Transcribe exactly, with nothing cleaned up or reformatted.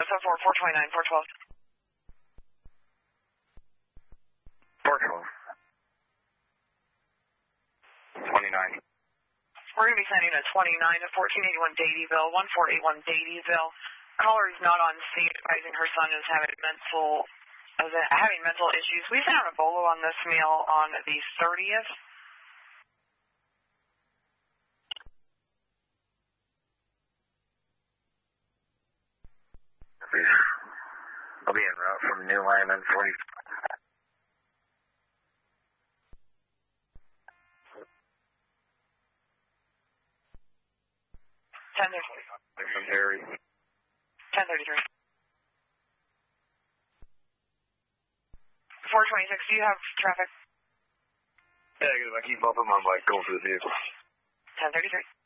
seven four, four twenty-nine, four twelve. four twelve. twenty-nine. We're going to be sending a twenty-nine to fourteen eighty-one Dadyville, one four eight one Dadyville. Caller is not on scene, advising her son is having mental, is having mental issues. We found a bolo on this meal on the thirtieth. I'll be en route from New Lyman, forty. ten thirty-three. From Harry. ten thirty-three. four twenty-six, do you have traffic? Yeah, because if I keep up, I'm like going for the vehicle. ten thirty-three.